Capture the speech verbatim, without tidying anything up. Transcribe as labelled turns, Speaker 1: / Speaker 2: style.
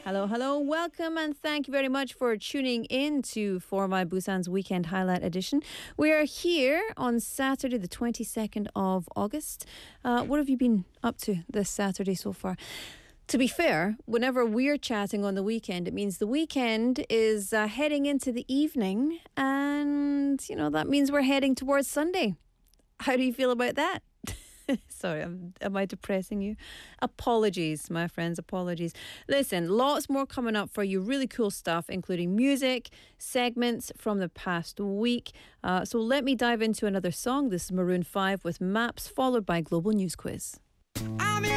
Speaker 1: Hello, hello, welcome, and thank you very much for tuning in to For My Busan's Weekend Highlight Edition. We are here on Saturday, the twenty-second of August. Uh, what have you been up to this Saturday so far? To be fair, whenever we're chatting on the weekend, it means the weekend is uh, heading into the evening, and, you know, that means we're heading towards Sunday. How do you feel about that? Sorry, am, am I depressing you? Apologies, my friends, apologies. Listen, lots more coming up for you. Really cool stuff, including music, segments from the past week. Uh, so let me dive into another song. This is Maroon five with Maps, followed by Global News Quiz.